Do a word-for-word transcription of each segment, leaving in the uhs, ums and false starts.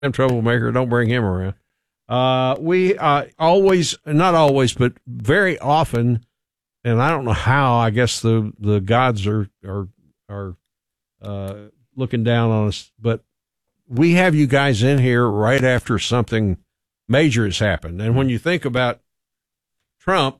troublemaker. Don't bring him around. Uh, we uh, always, not always, but very often, and I don't know how. I guess the, the gods are are are uh, looking down on us, but we have you guys in here right after something major has happened. And when you think about Trump,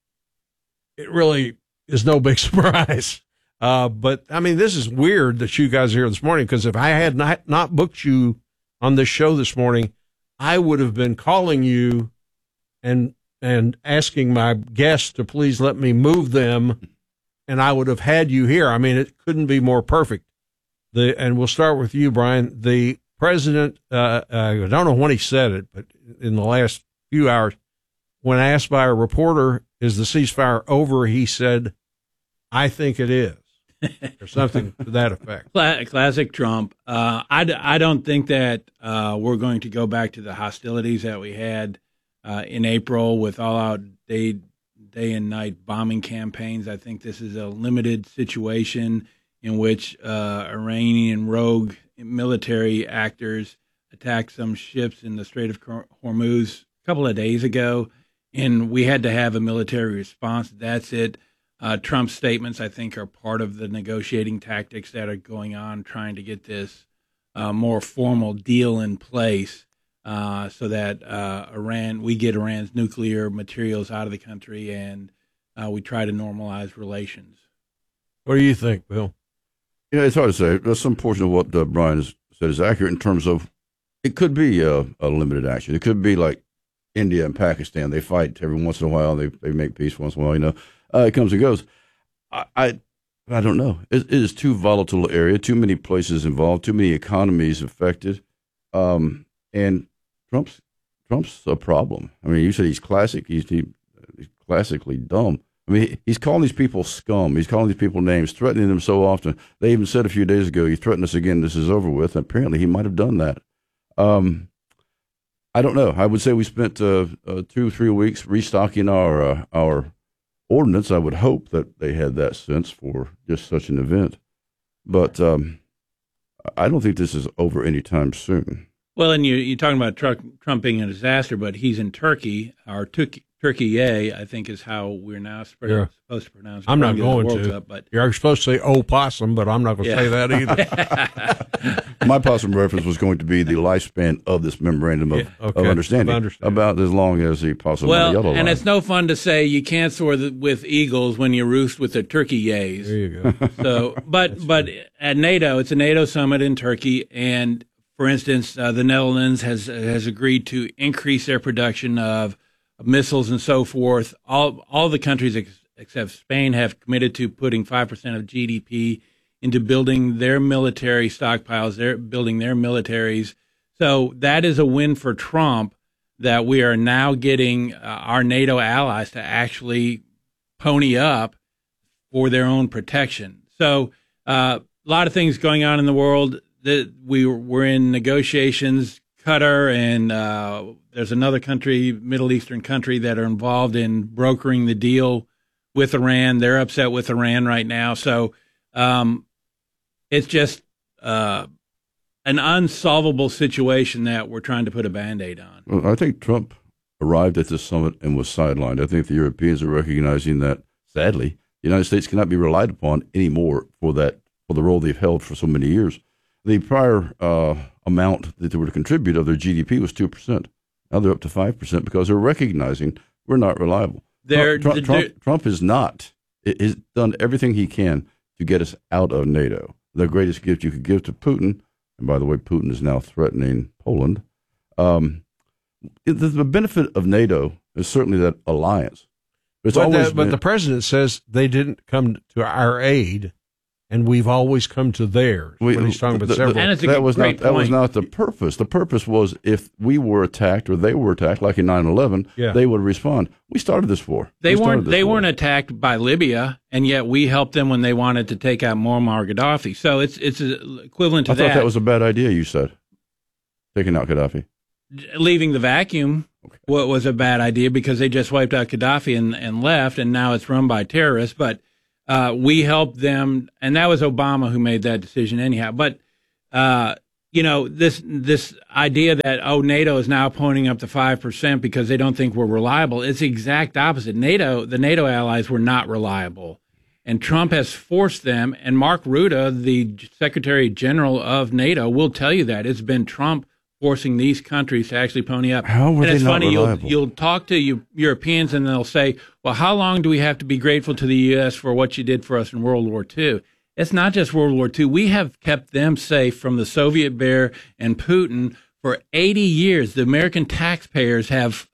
it really is no big surprise. Uh, but I mean, this is weird that you guys are here this morning, because if I had not, not booked you on this show this morning, I would have been calling you and, and asking my guests to please let me move them, and I would have had you here. I mean, it couldn't be more perfect. The, and we'll start with you, Brian. The president, uh, uh, I don't know when he said it, but in the last few hours, when asked by a reporter, is the ceasefire over, he said, I think it is, or something to that effect. Classic Trump. Uh, I, I don't think that uh, we're going to go back to the hostilities that we had uh, in April with all-out day, day and night bombing campaigns. I think this is a limited situation in which uh, Iranian rogue military actors attacked some ships in the Strait of Hormuz a couple of days ago, and we had to have a military response. That's it. Uh, Trump's statements, I think, are part of the negotiating tactics that are going on, trying to get this uh, more formal deal in place uh, so that uh, Iran, we get Iran's nuclear materials out of the country, and uh, we try to normalize relations. What do you think, Bill? Yeah, it's hard to say. There's some portion of what uh, Brian has said is accurate in terms of it could be a, a limited action. It could be like India and Pakistan. They fight every once in a while. They they make peace once in a while, you know. Uh, it comes and goes. I I, I don't know. It, it is too volatile area, too many places involved, too many economies affected. Um, and Trump's Trump's a problem. I mean, you said he's classic. He's, he, he's classically dumb. I mean, he's calling these people scum. He's calling these people names, threatening them so often. They even said a few days ago, you threaten us again, this is over with. And apparently he might have done that. Um, I don't know. I would say we spent uh, uh, two, three weeks restocking our uh, our ordinance. I would hope that they had that sense for just such an event. But um, I don't think this is over anytime soon. Well, and you, you're talking about Trump, Trump being a disaster, but he's in Turkey, or Turkey. Turkey, I think, is how we're now supposed yeah. to pronounce it. I'm not going to. Cup, but you're supposed to say opossum, but I'm not going to yeah. say that either. My possum reference was going to be the lifespan of this memorandum of, yeah. okay. of, understanding, of understanding, about as long as the possum well, on the yellow line. And it's no fun to say you can't soar the, with eagles when you roost with the turkey yays. There you go. So, but but at NATO, it's a NATO summit in Turkey, and for instance, uh, the Netherlands has has agreed to increase their production of missiles and so forth. All all the countries ex- except Spain have committed to putting five percent of G D P into building their military stockpiles, they're building their militaries. So that is a win for Trump, that we are now getting uh, our NATO allies to actually pony up for their own protection. So uh, a lot of things going on in the world. That we we're in negotiations. Qatar and uh, there's another country, Middle Eastern country, that are involved in brokering the deal with Iran. They're upset with Iran right now. So um, it's just uh, an unsolvable situation that we're trying to put a Band-Aid on. Well, I think Trump arrived at this summit and was sidelined. I think the Europeans are recognizing that, sadly, the United States cannot be relied upon anymore for that, for the role they've held for so many years. The prior uh, amount that they were to contribute of their G D P was two percent. Now they're up to five percent because they're recognizing we're not reliable. They're, Trump, they're, Trump, Trump is not. He's done everything he can to get us out of NATO. The greatest gift you could give to Putin, and by the way, Putin is now threatening Poland. Um, the, the benefit of NATO is certainly that alliance. It's but, always that, but been, the president says they didn't come to our aid, and we've always come to theirs. We, when he's talking about the, several. And it's a that was great not that was point. not the purpose. The purpose was if we were attacked or they were attacked, like in nine eleven, yeah. they would respond. We started this war. They we weren't. this They war. weren't attacked by Libya, and yet we helped them when they wanted to take out Muammar Gaddafi. So it's it's equivalent to I that. thought that was a bad idea. You said taking out Gaddafi. Leaving the vacuum Okay. what was a bad idea because they just wiped out Gaddafi and, and left, and now it's run by terrorists. But uh, we helped them, and that was Obama who made that decision anyhow. But uh, you know, this this idea that, oh, NATO is now pointing up to five percent because they don't think we're reliable. It's the exact opposite. NATO, the NATO allies were not reliable. And Trump has forced them. And Mark Rutte, the Secretary General of NATO, will tell you that. It's been Trump forcing these countries to actually pony up. How were and they it's not funny, reliable? you'll, you'll talk to you, Europeans and they'll say, well, how long do we have to be grateful to the U S for what you did for us in World War Two? It's not just World War Two. We have kept them safe from the Soviet bear and Putin for eighty years. The American taxpayers have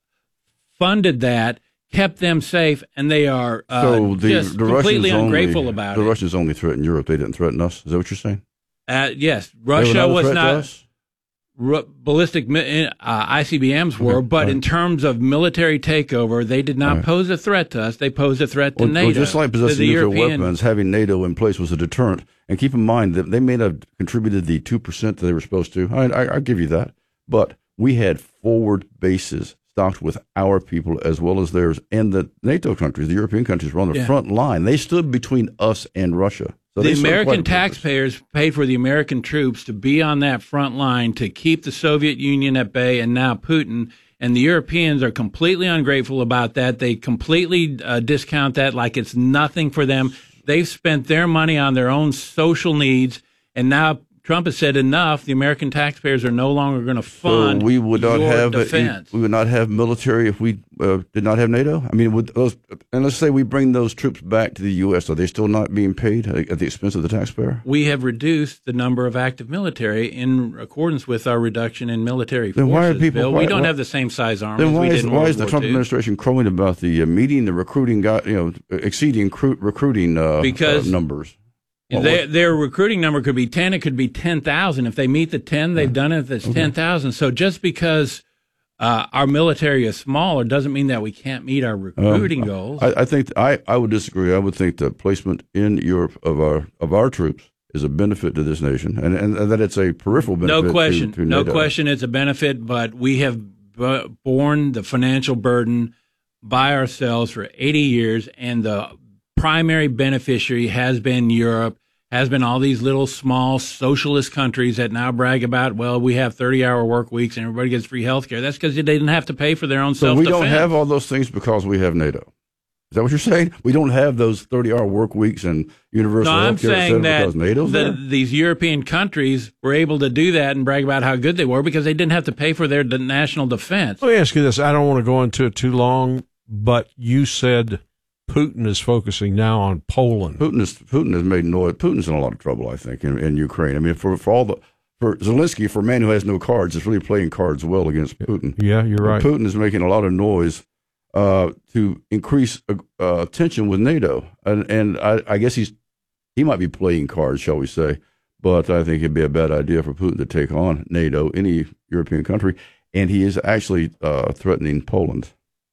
funded that, kept them safe, and they are uh, so the, just the completely Russians ungrateful only, about the it. The Russians only threatened Europe. They didn't threaten us. Is that what you're saying? Uh, yes, They were Russia not a was threat to not. us? Ru- ballistic mi- uh, I C B Ms were, Okay, but right. in terms of military takeover, they did not Right. pose a threat to us. They posed a threat to Well, NATO. well, just like to possessing the nuclear European- weapons, having NATO in place was a deterrent. And keep in mind that they may not have contributed the two percent that they were supposed to. I, I, I'll give you that. But we had forward bases stocked with our people as well as theirs. And the NATO countries, the European countries, were on the Yeah. front line. They stood between us and Russia. So the they served quite American a purpose. taxpayers paid for the American troops to be on that front line to keep the Soviet Union at bay and now Putin. And the Europeans are completely ungrateful about that. They completely uh, discount that like it's nothing for them. They've spent their money on their own social needs. And now Trump has said enough. The American taxpayers are no longer going to fund So we would not your have a- defense. we would not have military if we uh, did not have NATO. I mean, would those, and let's say we bring those troops back to the U S. Are they still not being paid at the expense of the taxpayer? We have reduced the number of active military in accordance with our reduction in military Then forces. why are people- Bill. why- we don't why- have the same size army Then as why we is did in why World is the War Trump Two. administration crowing about the uh, meeting the recruiting guy, you know, exceeding recruit, recruiting uh, Because uh, numbers? What Their, was- their recruiting number could be ten. It could be ten thousand. If they meet the ten, they've done it. If it's ten thousand. So just because uh, our military is smaller doesn't mean that we can't meet our recruiting Um, goals. I, I think I, I would disagree. I would think the placement in Europe of our of our troops is a benefit to this nation, and, and, and that it's a peripheral benefit. No question. To, to no NATO. question. It's a benefit, but we have b- borne the financial burden by ourselves for eighty years, and the primary beneficiary has been Europe, has been all these little small socialist countries that now brag about, well, we have thirty-hour work weeks and everybody gets free health care. That's because they didn't have to pay for their own So self-defense. we don't have all those things because we have NATO. Is that what you're saying? We don't have those thirty-hour work weeks and universal No, I'm health care saying that because NATO's the, there? these European countries were able to do that and brag about how good they were because they didn't have to pay for their de- national defense. Let me ask you this. I don't want to go into it too long, but you said Putin is focusing now on Poland. Putin is Putin has made noise. Putin's in a lot of trouble, I think, in, in Ukraine. I mean, for for all the for Zelensky, for a man who has no cards, is really playing cards well against Putin. Yeah, you're right. Putin is making a lot of noise uh, to increase uh, uh, tension with NATO, and and I, I guess he's he might be playing cards, shall we say? But I think it'd be a bad idea for Putin to take on NATO, any European country, and he is actually uh, threatening Poland.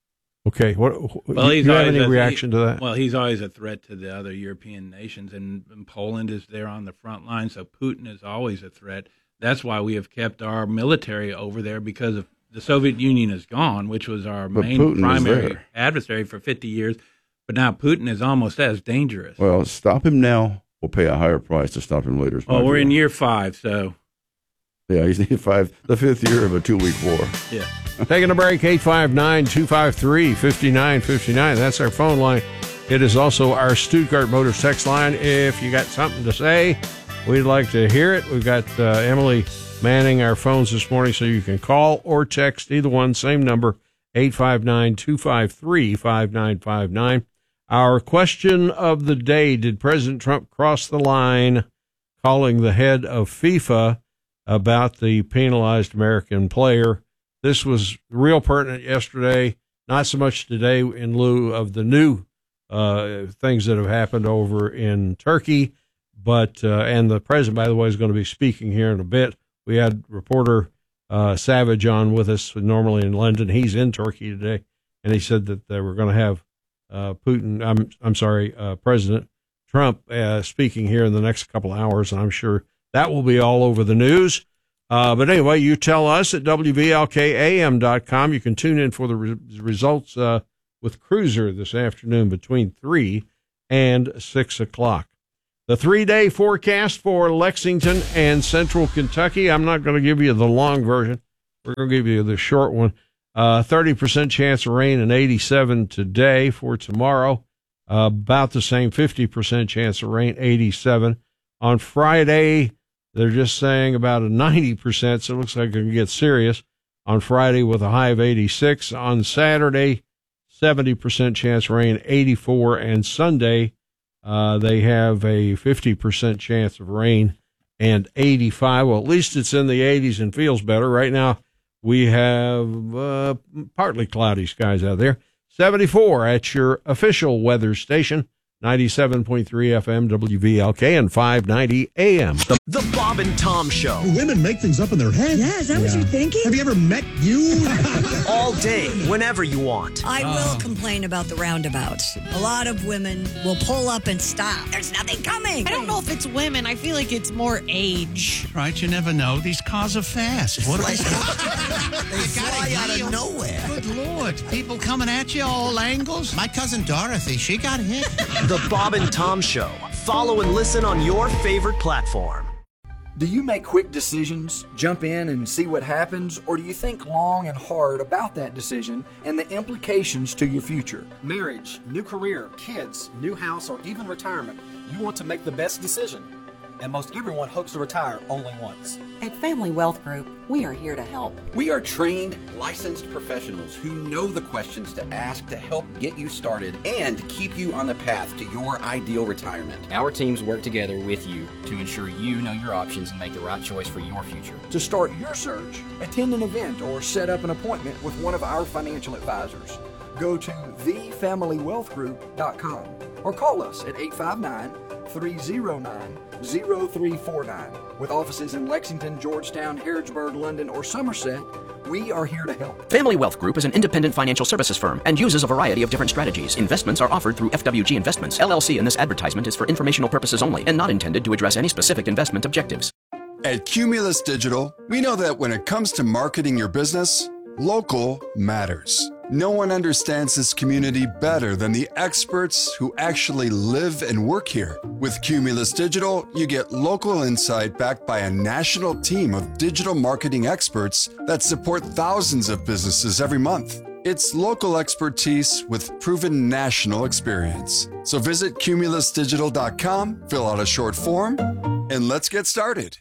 Okay. What? Well, you he's you have always any a- reaction he- to that? Well, he's always a threat to the other European nations, and, and Poland is there on the front line, so Putin is always a threat. That's why we have kept our military over there because of the Soviet Union is gone, which was our But main Putin is primary there. adversary for fifty years. But now Putin is almost as dangerous. Well, stop him now. We'll pay a higher price to stop him later. is my Well, we're view. in year five, so Yeah, he's in five, the fifth year of a two-week war. yeah. Taking a break, eight five nine, two five three, five nine five nine. That's our phone line. It is also our Stuttgart Motors text line. If you got something to say, we'd like to hear it. We've got uh, Emily manning our phones this morning, so you can call or text either one, same number, eight five nine, two five three, five nine five nine. Our question of the day: did President Trump cross the line calling the head of FIFA about the penalized American player? This was real pertinent yesterday, not so much today in lieu of the new uh, things that have happened over in Turkey. But, uh, and the president, by the way, is going to be speaking here in a bit. We had reporter uh, Savage on with us, normally in London. He's in Turkey today, and he said that they were going to have uh, Putin, I'm, I'm sorry, uh, President Trump uh, speaking here in the next couple of hours, and I'm sure that will be all over the news. Uh, but anyway, you tell us at W V L K A M dot com. You can tune in for the re- results uh, with Cruiser this afternoon between three and six o'clock. The three-day forecast for Lexington and Central Kentucky. I'm not going to give you the long version. We're going to give you the short one. Uh, thirty percent chance of rain and eighty-seven today. For tomorrow, uh, about the same, fifty percent chance of rain, eighty-seven. On Friday, they're just saying about a ninety percent, so it looks like it can get serious. On Friday with a high of eighty-six. On Saturday, seventy percent chance of rain, eighty-four. And Sunday, Uh, they have a fifty percent chance of rain and eighty-five. Well, at least it's in the eighties and feels better. Right now, we have uh, partly cloudy skies out there. seventy-four at your official weather station, ninety-seven point three F M W V L K and five ninety A M. The, the Bob and Tom Show. Women make things up in their head. Yeah, is that yeah. what you're thinking? Have you ever met you? All day, whenever you want. I oh. will complain about the roundabouts. A lot of women will pull up and stop. There's nothing coming. I don't know if it's women. I feel like it's more age. Right, you never know. These cars are fast. What like, they fly out of nowhere. Good Lord. People coming at you all angles. My cousin Dorothy, she got hit. The Bob and Tom Show. Follow and listen on your favorite platform. Do you make quick decisions, jump in and see what happens, or do you think long and hard about that decision and the implications to your future? Marriage, new career, kids, new house, or even retirement. You want to make the best decision. And most everyone hopes to retire only once. At Family Wealth Group, we are here to help. We are trained, licensed professionals who know the questions to ask to help get you started and keep you on the path to your ideal retirement. Our teams work together with you to ensure you know your options and make the right choice for your future. To start your search, attend an event or set up an appointment with one of our financial advisors. Go to the family wealth group dot com or call us at eight five nine, three oh nine, oh three four nine. With offices in Lexington, Georgetown, Harrodsburg, London, or Somerset, we are here to help. Family Wealth Group is an independent financial services firm and uses a variety of different strategies. Investments are offered through F W G Investments, L L C, and this advertisement is for informational purposes only and not intended to address any specific investment objectives. At Cumulus Digital, we know that when it comes to marketing your business, local matters. No one understands this community better than the experts who actually live and work here. With Cumulus Digital, you get local insight backed by a national team of digital marketing experts that support thousands of businesses every month. It's local expertise with proven national experience. So visit cumulus digital dot com, fill out a short form, and let's get started.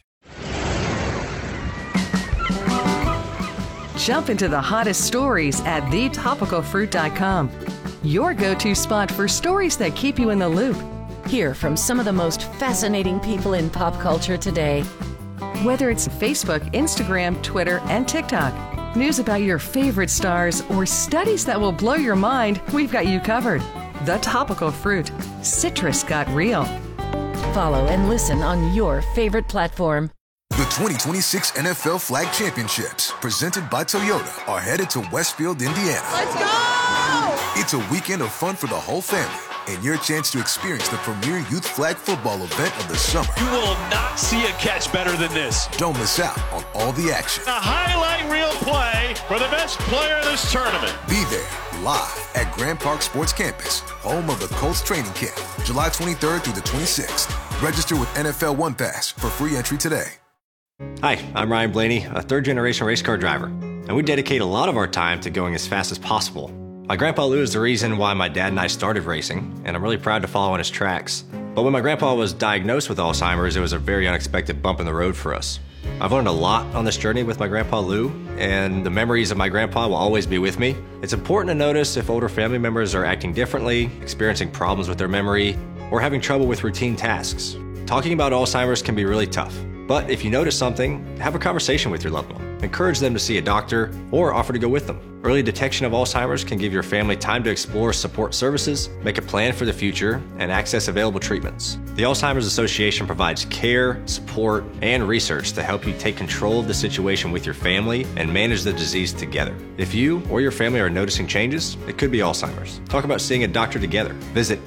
Jump into the hottest stories at the topical fruit dot com. Your go-to spot for stories that keep you in the loop. Hear from some of the most fascinating people in pop culture today. Whether it's Facebook, Instagram, Twitter, and TikTok, news about your favorite stars, or studies that will blow your mind, we've got you covered. The Topical Fruit. Citrus got real. Follow and listen on your favorite platform. The twenty twenty-six N F L Flag Championships, presented by Toyota, are headed to Westfield, Indiana. Let's go! It's a weekend of fun for the whole family and your chance to experience the premier youth flag football event of the summer. You will not see a catch better than this. Don't miss out on all the action. A highlight reel play for the best player in this tournament. Be there live at Grand Park Sports Campus, home of the Colts training camp, July twenty-third through the twenty-sixth. Register with N F L One Pass for free entry today. Hi, I'm Ryan Blaney, a third-generation race car driver, and we dedicate a lot of our time to going as fast as possible. My grandpa Lou is the reason why my dad and I started racing, and I'm really proud to follow in his tracks. But when my grandpa was diagnosed with Alzheimer's, it was a very unexpected bump in the road for us. I've learned a lot on this journey with my grandpa Lou, and the memories of my grandpa will always be with me. It's important to notice if older family members are acting differently, experiencing problems with their memory, or having trouble with routine tasks. Talking about Alzheimer's can be really tough. But if you notice something, have a conversation with your loved one. Encourage them to see a doctor or offer to go with them. Early detection of Alzheimer's can give your family time to explore support services, make a plan for the future, and access available treatments. The Alzheimer's Association provides care, support, and research to help you take control of the situation with your family and manage the disease together. If you or your family are noticing changes, it could be Alzheimer's. Talk about seeing a doctor together. Visit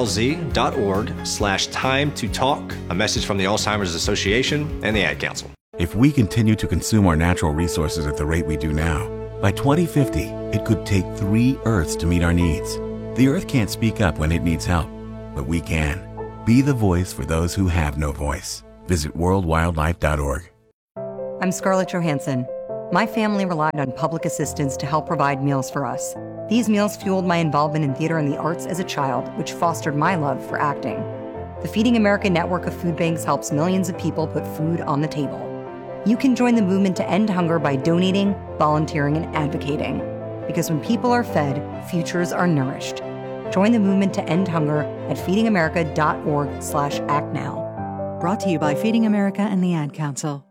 alz.org slash time to talk, a message from the Alzheimer's Association and the Ad Council. If we continue to consume our natural resources at the rate we do now, by twenty fifty, it could take three Earths to meet our needs. The Earth can't speak up when it needs help, but we can. Be the voice for those who have no voice. Visit world wildlife dot org. I'm Scarlett Johansson. My family relied on public assistance to help provide meals for us. These meals fueled my involvement in theater and the arts as a child, which fostered my love for acting. The Feeding America network of food banks helps millions of people put food on the table. You can join the movement to end hunger by donating, volunteering, and advocating. Because when people are fed, futures are nourished. Join the movement to end hunger at feeding america dot org slash act now. Brought to you by Feeding America and the Ad Council.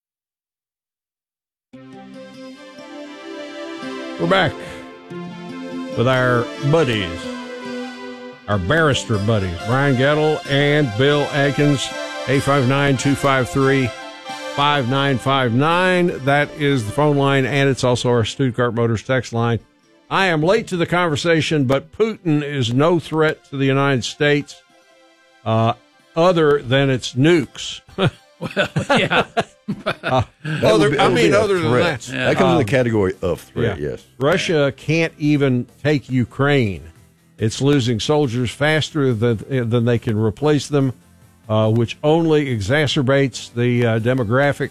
We're back with our buddies, our barrister buddies, Brian Gettle and Bill Adkins, eight five nine, two five three, five nine five nine. That is the phone line, and it's also our Stuttgart Motors text line. I am late to the conversation, but Putin is no threat to the United States uh, other than its nukes. Well, yeah. uh, other, be, I mean, other than threat. that. Yeah. That comes um, in the category of threat, yeah. yes. Russia can't even take Ukraine. It's losing soldiers faster than, than they can replace them, uh, which only exacerbates the uh, demographic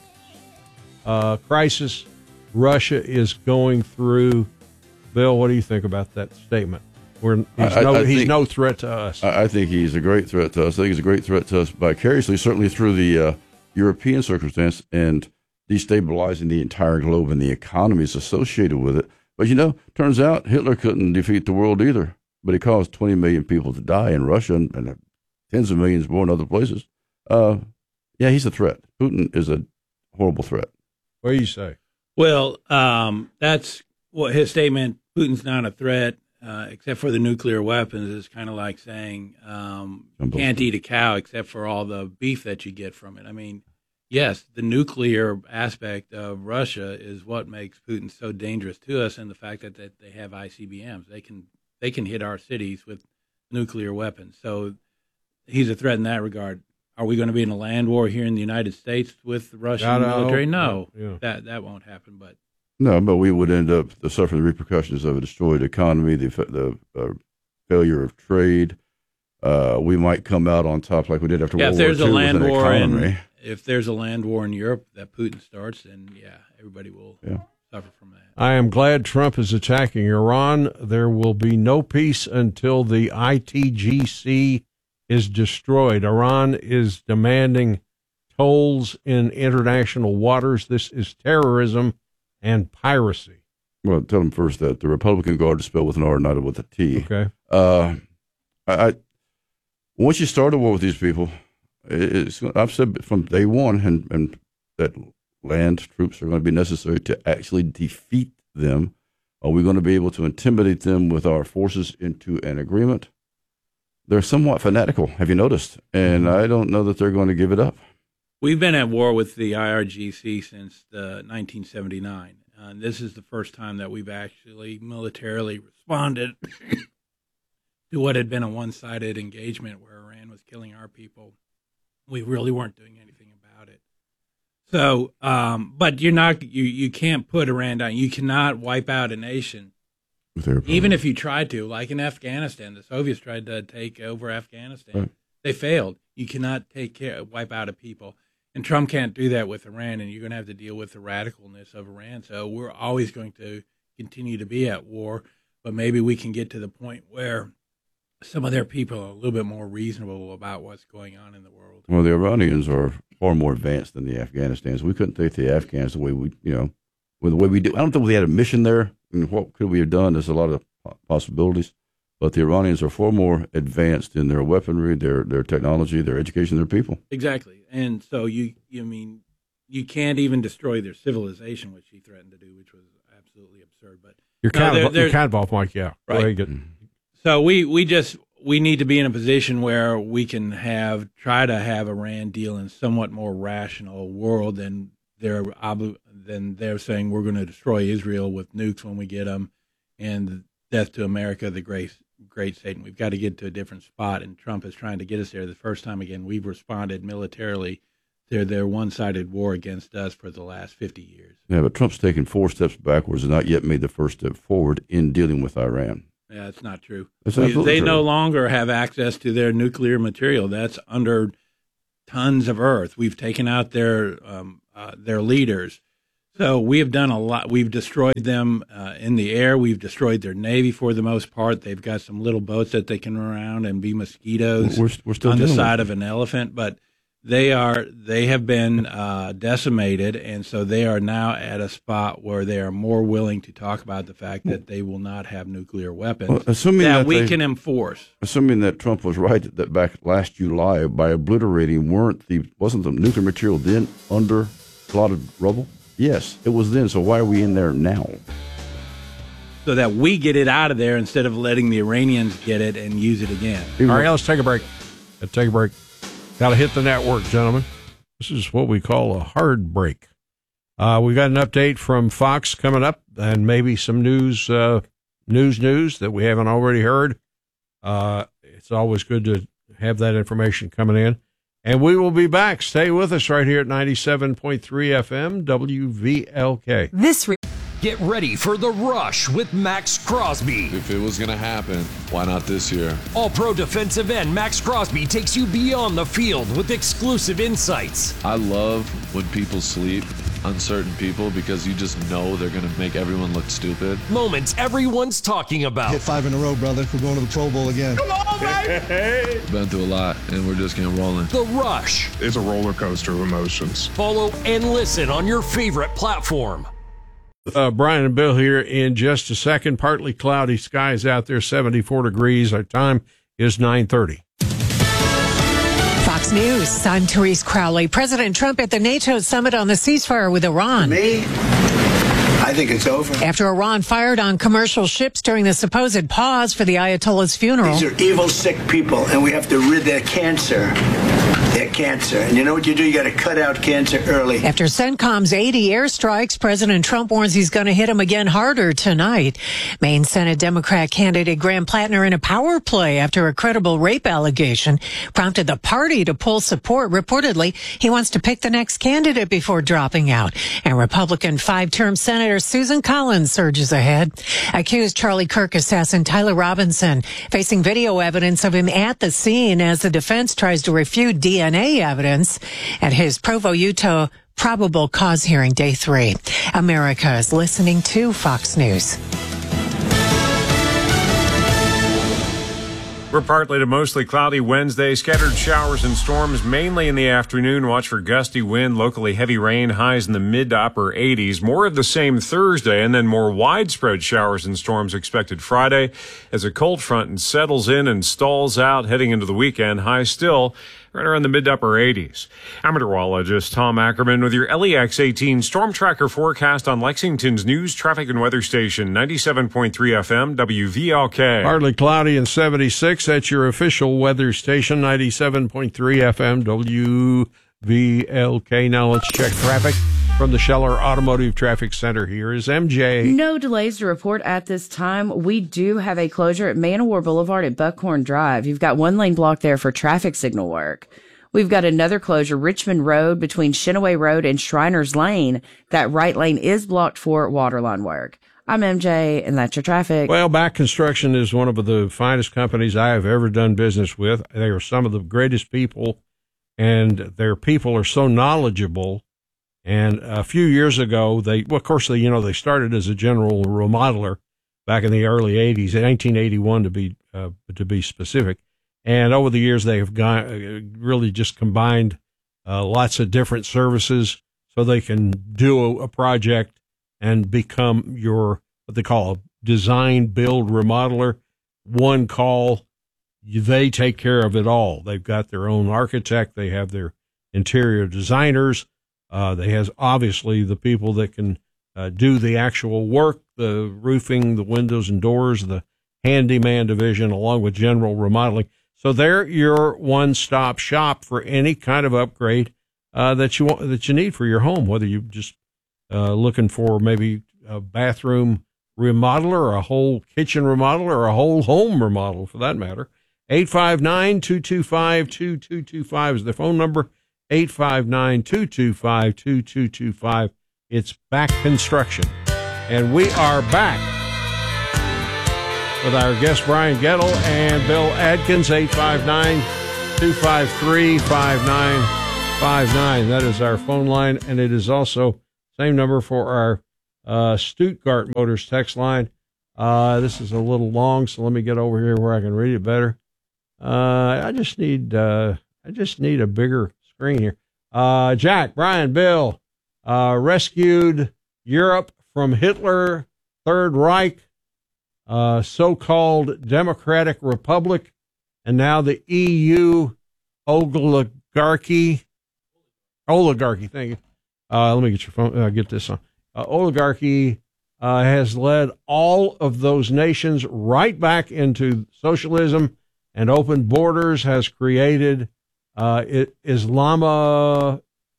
uh, crisis Russia is going through. Bill, what do you think about that statement? We're, he's I, no, I he's think, no threat to us. I, I think he's a great threat to us. I think he's a great threat to us vicariously, certainly through the uh, European circumstance and destabilizing the entire globe and the economies associated with it. But, you know, turns out Hitler couldn't defeat the world either, but he caused twenty million people to die in Russia and, and tens of millions more in other places. Uh, yeah, he's a threat. Putin is a horrible threat. What do you say? Well, um, that's what his statement, Putin's not a threat, uh, except for the nuclear weapons, is kind of like saying um, can't eat a cow except for all the beef that you get from it. I mean, yes, the nuclear aspect of Russia is what makes Putin so dangerous to us, and the fact that, that they have I C B Ms. They can they can hit our cities with nuclear weapons. So he's a threat in that regard. Are we going to be in a land war here in the United States with the Russian military? No, yeah. that that won't happen. But no, but we would end up suffering the repercussions of a destroyed economy, the the uh, failure of trade. Uh, we might come out on top like we did after yeah, World if there's War Two a land with an war economy. in, if there's a land war in Europe that Putin starts, then yeah, everybody will yeah. suffer from that. I am glad Trump is attacking Iran. There will be no peace until the I T G C is destroyed. Iran is demanding tolls in international waters. This is terrorism and piracy. Well, tell them first that the Republican Guard is spelled with an R, not with a T. Okay. Uh, I, I once you start a war with these people, it's, I've said from day one, and, and that land troops are going to be necessary to actually defeat them. Are we going to be able to intimidate them with our forces into an agreement? They're somewhat fanatical, have you noticed? And I don't know that they're going to give it up. We've been at war with the I R G C since the nineteen seventy-nine. Uh, this is the first time that we've actually militarily responded to what had been a one-sided engagement where Iran was killing our people. We really weren't doing anything about it. So, um, but you're not, you, you can't put Iran down. You cannot wipe out a nation. Even if you tried to, like in Afghanistan, the Soviets tried to take over Afghanistan. Right. They failed. You cannot take care, wipe out a people. And Trump can't do that with Iran, and you're going to have to deal with the radicalness of Iran. So we're always going to continue to be at war, but maybe we can get to the point where some of their people are a little bit more reasonable about what's going on in the world. Well, the Iranians are far more advanced than the Afghanistans. We couldn't take the Afghans the way we, you know, with the way we do. I don't think we had a mission there. And what could we have done? There's a lot of possibilities. But the Iranians are far more advanced in their weaponry, their their technology, their education, their people. Exactly. And so you, you mean, you can't even destroy their civilization, which he threatened to do, which was absolutely absurd. But You're no, kind they're, of they're, you're kind of off mic, yeah. Right. Very good. So we, we just we need to be in a position where we can have try to have Iran deal in somewhat more rational world than they're obli- than they're saying we're going to destroy Israel with nukes when we get them, and death to America, the great great Satan. We've got to get to a different spot, and Trump is trying to get us there. The first time again, we've responded militarily to their one-sided war against us for the last fifty years. Yeah, but Trump's taken four steps backwards and not yet made the first step forward in dealing with Iran. Yeah, it's not true. It's We- absolutely they true. no longer have access to their nuclear material. That's under tons of earth. We've taken out their um, uh, their leaders. So we have done a lot. We've destroyed them uh, in the air. We've destroyed their navy for the most part. They've got some little boats that they can run around and be mosquitoes We're, we're still on the dealing with side it. of an elephant. But they are they have been uh, decimated, and so they are now at a spot where they are more willing to talk about the fact that they will not have nuclear weapons Well, assuming that, that we they- can enforce. Assuming that Trump was right that back last July by obliterating weren't the wasn't the nuclear material then under a lot of rubble? Yes, it was then. So why are we in there now? So that we get it out of there instead of letting the Iranians get it and use it again. All right, let's take a break. Let's take a break. Got to hit the network, gentlemen. This is what we call a hard break. Uh, we got an update from Fox coming up, and maybe some news, uh, news, news that we haven't already heard. Uh, it's always good to have that information coming in. And we will be back. Stay with us right here at ninety-seven point three F M W V L K. This re- Get ready for The Rush with Max Crosby. If it was going to happen, why not this year? All-Pro defensive end Max Crosby takes you beyond the field with exclusive insights. I love when people sleep on certain people because you just know they're going to make everyone look stupid. Moments everyone's talking about. Hit five in a row, brother. We're going to the Pro Bowl again. Come on, baby! Been through a lot, and we're just getting rolling. The Rush. It's a roller coaster of emotions. Follow and listen on your favorite platform. Uh, Brian and Bill here in just a second. Partly cloudy skies out there, seventy-four degrees. Our time is nine thirty. Fox News, I'm Therese Crowley. President Trump at the NATO summit on the ceasefire with Iran. Me? I think it's over. After Iran fired on commercial ships during the supposed pause for the Ayatollah's funeral. These are evil, sick people, and we have to rid their cancer. Their cancer. And you know what you do? You got to cut out cancer early. After CENTCOM's eighty airstrikes, President Trump warns he's going to hit him again harder tonight. Maine Senate Democrat candidate Graham Plattner in a power play after a credible rape allegation prompted the party to pull support. Reportedly, he wants to pick the next candidate before dropping out. And Republican five-term Senator Susan Collins surges ahead. Accused Charlie Kirk assassin Tyler Robinson facing video evidence of him at the scene as the defense tries to refute D N A evidence at his Provo, Utah probable cause hearing day three. America is listening to Fox News. We're partly to mostly cloudy Wednesday. Scattered showers and storms mainly in the afternoon. Watch for gusty wind, locally heavy rain, highs in the mid to upper eighties. More of the same Thursday, and then more widespread showers and storms expected Friday as a cold front settles in and stalls out heading into the weekend. Highs still right around the mid to upper eighties. I'm meteorologist Tom Ackerman with your L E X eighteen Storm Tracker forecast on Lexington's news, traffic, and weather station, ninety-seven point three F M, W V L K. Partly cloudy and seventy-six. That's your official weather station, ninety-seven point three F M, W V L K. Now let's check traffic from the Scheller Automotive Traffic Center. Here is M J. No delays to report at this time. We do have a closure at Man o' War Boulevard at Buckhorn Drive. You've got one lane blocked there for traffic signal work. We've got another closure, Richmond Road between Shinaway Road and Shriners Lane. That right lane is blocked for waterline work. I'm M J, and that's your traffic. Well, Back Construction is one of the finest companies I have ever done business with. They are some of the greatest people, and their people are so knowledgeable. And a few years ago, they, well, of course, they, you know, they started as a general remodeler back in the early eighties, nineteen eighty-one to be, uh, to be specific. And over the years, they have gone, uh, really just combined, uh, lots of different services so they can do a, a project and become your, what they call a design, build, remodeler. One call, they take care of it all. They've got their own architect. They have their interior designers. Uh, they have obviously the people that can uh, do the actual work, the roofing, the windows and doors, the handyman division, along with general remodeling. So they're your one-stop shop for any kind of upgrade uh, that you want, that you need for your home, whether you're just uh, looking for maybe a bathroom remodel or a whole kitchen remodel or a whole home remodel for that matter. eight five nine, two two five, two two two five is the phone number. eight five nine, two two five, two two two five. It's Back Construction. And we are back. with our guest Brian Gettle and Bill Adkins, eight five nine, two five three, five nine five nine. That is our phone line, and it is also same number for our uh, Stuttgart Motors text line. Uh, this is a little long, so let me get over here where I can read it better. Uh, I just need uh, I just need a bigger screen here. Uh, Jack, Brian, Bill, uh, rescued Europe from Hitler, Third Reich, uh, so-called Democratic Republic, and now the E U oligarchy. Oligarchy, thank you. Uh, let me get your phone. Uh, get this on. Uh, oligarchy uh, has led all of those nations right back into socialism, and open borders has created uh, it, Islama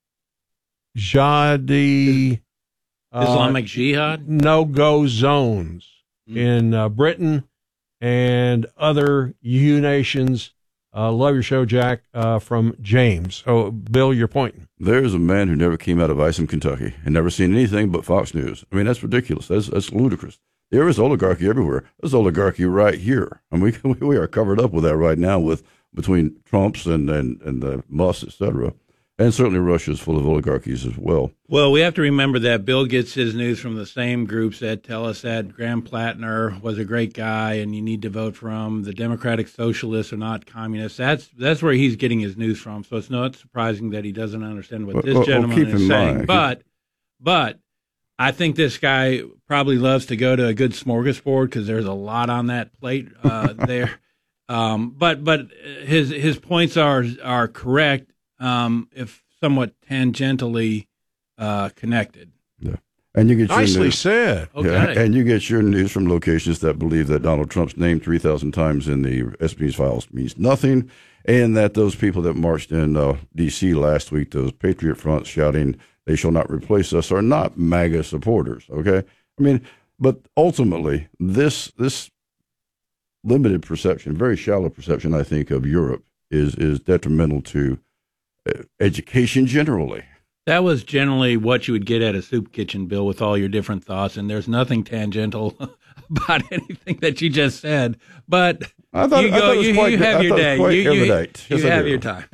Jadi. Islamic uh, Jihad? No-go zones mm. in uh, Britain and other E U nations. Uh, love your show, Jack, uh, from James. Oh, Bill, you're pointing. There's a man who never came out of Isom, Kentucky, and never seen anything but Fox News. I mean, that's ridiculous. That's, that's ludicrous. There is oligarchy everywhere. There's oligarchy right here. I mean, we, we are covered up with that right now with between Trumps and, and, and the Musk, et cetera. And certainly Russia is full of oligarchies as well. Well, we have to remember that Bill gets his news from the same groups that tell us that Graham Plattner was a great guy and you need to vote for him. The Democratic Socialists are not communists. That's that's where he's getting his news from. So it's not surprising that he doesn't understand what this well, gentleman well, is saying. Mind. But, but I think this guy probably loves to go to a good smorgasbord because there's a lot on that plate uh, there. Um, but but his his points are are correct. Um, if somewhat tangentially uh, connected. Yeah. And you get your Nicely news, said. Yeah, Okay. and you get your news from locations that believe that Donald Trump's name three thousand times in the S P files means nothing, and that those people that marched in uh, D C last week, those Patriot Fronts shouting, "They shall not replace us," are not MAGA supporters, okay? I mean, but ultimately, this this limited perception, very shallow perception, I think, of Europe is is detrimental to education generally. That was generally what you would get at a soup kitchen, Bill, with all your different thoughts, and there's nothing tangential about anything that you just said. But I thought, you go, I thought it was you, quite, you have I your day. Quite you you, yes, you have do. your time.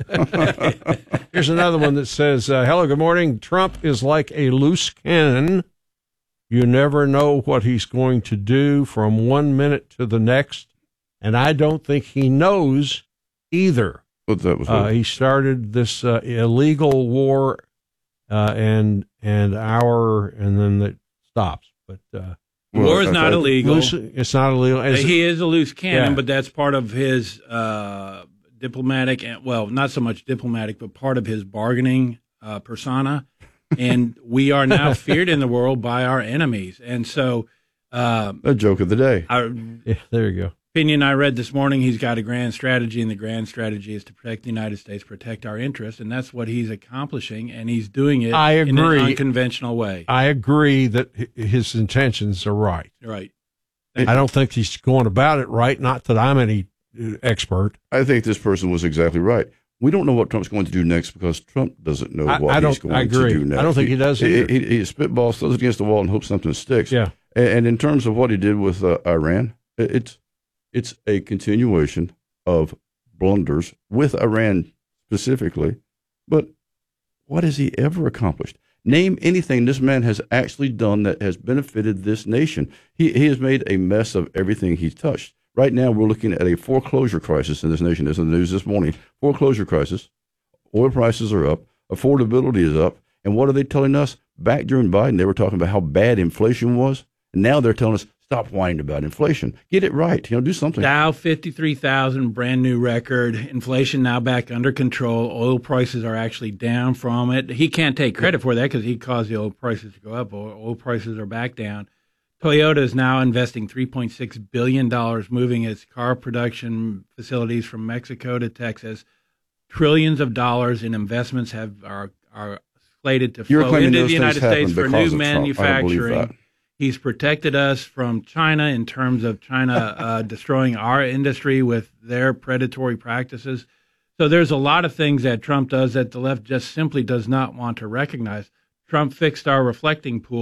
Here's another one that says, uh, hello, good morning. Trump is like a loose cannon. You never know what he's going to do from one minute to the next, and I don't think he knows either. What that was uh, he started this uh, illegal war, uh, and and our and then it stops. But uh, war is uh, not uh, illegal. Loose, it's not illegal. It's, he is a loose cannon, yeah. but that's part of his uh, diplomatic, and well, not so much diplomatic, but part of his bargaining uh, persona. And we are now feared in the world by our enemies, and so uh, a joke of the day. Our, yeah, there you go. Opinion I read this morning, he's got a grand strategy, and the grand strategy is to protect the United States, protect our interests, and that's what he's accomplishing, and he's doing it I agree. in an unconventional way. I agree that his intentions are right. Right. I don't think he's going about it right, not that I'm any expert. I think this person was exactly right. We don't know what Trump's going to do next because Trump doesn't know I, what I he's going I agree. to do next. I don't think he, he does either. He, he, he spitballs, throws it against the wall, and hopes something sticks. Yeah. And, and in terms of what he did with uh, Iran, it's It's a continuation of blunders with Iran specifically. But what has he ever accomplished? Name anything this man has actually done that has benefited this nation. He, he has made a mess of everything he's touched. Right now, we're looking at a foreclosure crisis in this nation. It's in the news this morning. Foreclosure crisis. Oil prices are up. Affordability is up. And what are they telling us? Back during Biden, they were talking about how bad inflation was. And now they're telling us, stop whining about inflation. Get it right. You know, do something. Dow fifty-three thousand, brand new record. Inflation now back under control. Oil prices are actually down from it. He can't take credit for that because he caused the oil prices to go up. Oil prices are back down. Toyota is now investing three point six billion dollars, moving its car production facilities from Mexico to Texas. Trillions of dollars in investments have are are slated to flow into the United States for new manufacturing. He's protected us from China in terms of China uh, destroying our industry with their predatory practices. So there's a lot of things that Trump does that the left just simply does not want to recognize. Trump fixed our reflecting pool,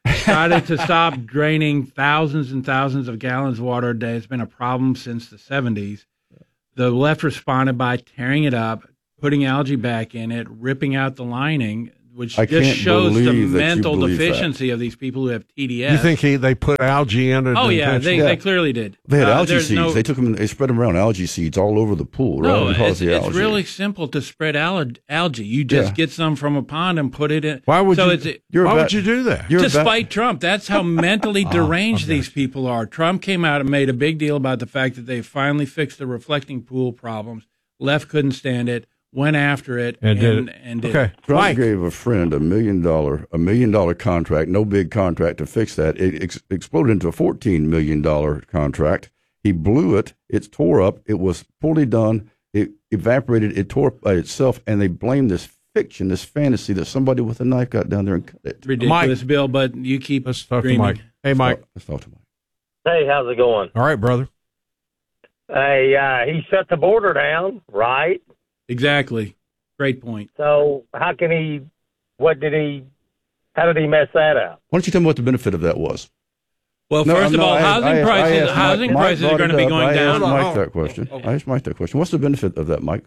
decided to stop draining thousands and thousands of gallons of water a day. It's been a problem since the seventies. The left responded by tearing it up, putting algae back in it, ripping out the lining, which I just can't shows the believe that you mental believe deficiency of these people who have T D S. You think he, they put algae in it? Oh, yeah, they, Yeah. they clearly did. They had Uh, algae there's seeds. no- They took them. They spread them around algae seeds all over the pool. No, rather than cause it's, the it's algae. really simple to spread al- algae. You just Yeah. get some from a pond and put it in. Why would so you? It's, You're why about- would you do that? You're to about- spite Trump. That's how mentally Oh, deranged okay. these people are. Trump came out and made a big deal about the fact that they finally fixed the reflecting pool problems. Left couldn't stand it. Went after it And and, did and, it. and did Okay. it. Trump Mike. gave a friend a million dollar a million dollar contract, no big contract to fix that. It ex- exploded into a fourteen million dollar contract. He blew it. It tore up. It was poorly done. It evaporated. It tore up by itself, and they blamed this fiction, this fantasy that somebody with a knife got down there and cut it. Ridiculous, Bill, but you keep Let's talk dreaming. to Mike. Hey, Mike. Let's talk to Mike. Hey, how's it going? All right, brother. Hey, uh, he shut the border down, right? Exactly. Great point. So how can he? What did he? How did he mess that up? Why don't you tell me what the benefit of that was? Well, No, first of no, all, I- housing I- I prices asked Mike- housing Mike prices are brought going to it be up. going I down. asked Mike that question. I asked Mike that question. What's the benefit of that, Mike?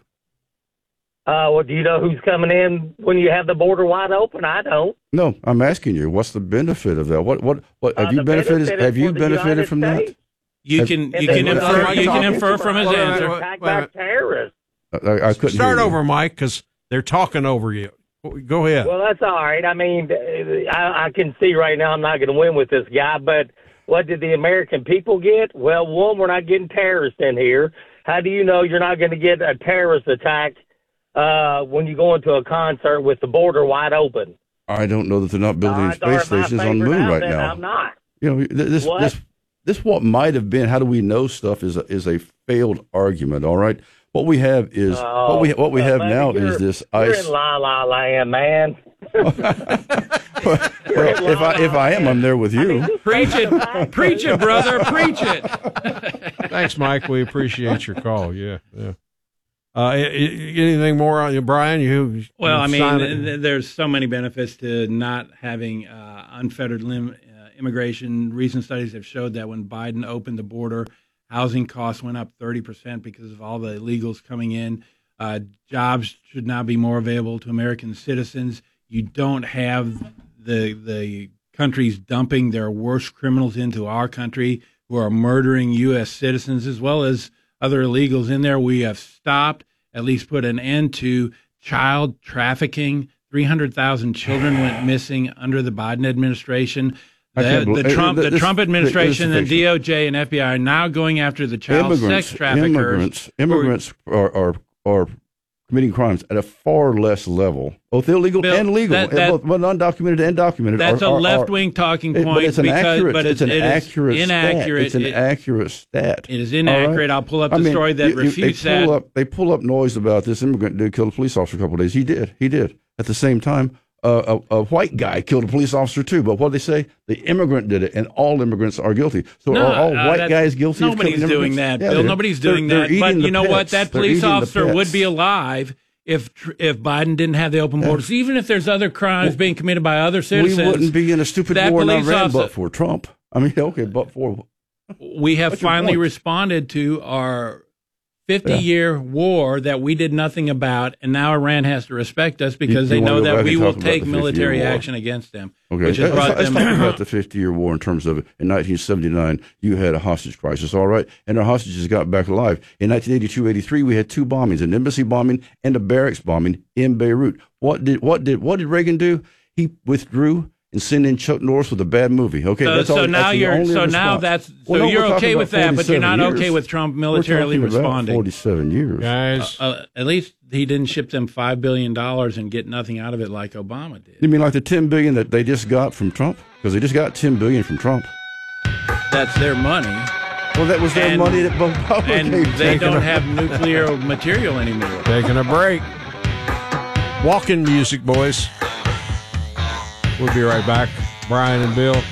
Uh, well, do you know who's coming in when you have the border wide open? I don't. No, I'm asking you. What's the benefit of that? What? What? What? Have Uh, you the benefited? benefit is Have you for the benefited United from that? States. You Have- can And you then can when infer they're you can talking infer from his about answer. attack by terrorists. I, I couldn't Start hear you. over, Mike, because they're talking over you. Go ahead. Well, that's all right. I mean, I, I can see right now I'm not going to win with this guy, but what did the American people get? Well, one, we're not getting terrorists in here. How do you know you're not going to get a terrorist attack uh, when you go into a concert with the border wide open? I don't know that they're not building Uh, sorry, space my stations on the favorite moon right outfit, now. I'm not. You know, th- this What? this this what might have been. How do we know stuff is a, is a failed argument. All right, what we have is Oh, what we what we uh, have baby, now you're- is this You're ice. in La La Land, man. Well, if I if I am, I'm there with you. Preach it, preach it, brother, preach it. Thanks, Mike. We appreciate your call. Yeah, yeah. Uh, i- i- anything more on you, Brian? You Well, you I mean, signed it? th- there's so many benefits to not having uh, unfettered lim- uh, immigration. Recent studies have showed that when Biden opened the border, housing costs went up thirty percent because of all the illegals coming in. Uh, jobs should now be more available to American citizens. You don't have the the countries dumping their worst criminals into our country who are murdering U S citizens as well as other illegals in there. We have stopped, at least put an end to child trafficking. three hundred thousand children went missing under the Biden administration. I The, can't the believe- Trump, the this- Trump this- administration, this the is D O J and F B I are now going after the child immigrants, sex traffickers. immigrants, immigrants are, are are committing crimes at a far less level, both illegal Bill, and legal, that- that- both well, undocumented and documented. That's are, a are- left-wing talking are- point, But it's an because, accurate. but it's it, an it is accurate. inaccurate. Stat. It's an It- accurate stat. It is All inaccurate. right? I'll pull up the I mean, story that you- you- refutes they pull that. Up, they pull up noise about this immigrant dude killed a police officer a couple of days. He did. He did. At the same time, uh, a, a white guy killed a police officer too. But what do they say? The immigrant did it, and all immigrants are guilty. So No, are all uh, white that's- guys guilty? of Nobody's killing doing immigrants? that, Yeah, Bill. they're- Nobody's they're- doing they're that. But eating you the know what? pets. That They're police eating the officer would pets. be alive if tr- if Biden didn't have the open borders. Even if there's other crimes being committed by other citizens, We wouldn't be in a stupid that war in police Iran officer- but for Trump. I mean, okay, but for we have What's your finally point? responded to our fifty-year war that we did nothing about, and now Iran has to respect us because You- you they know wanna go that back we and will talk about take the fifty-year military war. action against them, Okay, which has let's, brought let's them. talk about the fifty-year war in terms of it. In nineteen seventy-nine, you had a hostage crisis, all right, and our hostages got back alive. In nineteen eighty-two eighty-three, we had two bombings: an embassy bombing and a barracks bombing in Beirut. What did what did what did Reagan do? He withdrew and sent in Chuck Norris with a bad movie. Okay, So, that's so all. now that's the you're only so now response. that's so Well, no, you're we're talking okay with about that, but you're not forty-seven okay years. with Trump We're militarily talking about responding. forty-seven years, guys. Uh, uh, at least he didn't ship them five billion dollars and get nothing out of it like Obama did. You mean like the ten billion that they just got from Trump? Because they just got ten billion from Trump. That's their money. Well, that was their And- money that Obama and gave they them. don't have nuclear material anymore. Taking a break. Walking music, boys. We'll be right back. Brian and Bill.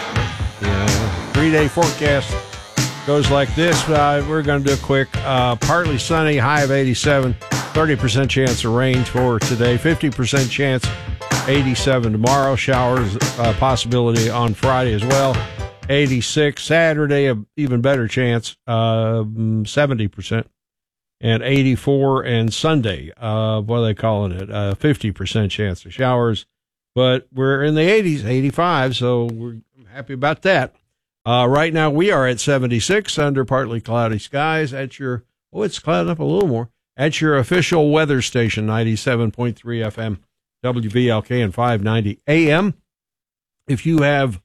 Yeah. Three-day forecast goes like this. Uh, we're going to do a quick uh, partly sunny, high of eighty-seven. thirty percent chance of rain for today. fifty percent chance eighty-seven tomorrow. Showers uh, possibility on Friday as well. eighty-six Saturday, a even better chance, uh, seventy percent. And eighty-four and Sunday, uh, what are they calling it? Uh, fifty percent chance of showers. But we're in the eighties, eighty-five, so we're happy about that. Uh, right now we are at seventy-six under partly cloudy skies at your, oh, it's clouded up a little more, at your official weather station, ninety-seven point three F M, W V L K and five ninety A M. If you have